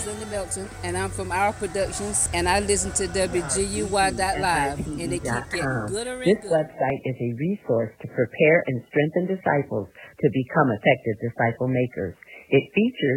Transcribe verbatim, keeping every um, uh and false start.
Linda Melton, and I'm from Our Productions, and I listen to W G U Y dot live, and they keep getting gooder This and gooder. website is a resource to prepare and strengthen disciples to become effective disciple makers. It features